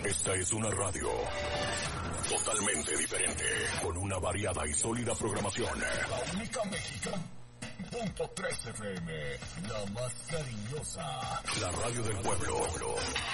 Esta es una radio totalmente diferente, con una variada y sólida programación. La única mexicana. .3 FM, la más cariñosa. La radio del pueblo.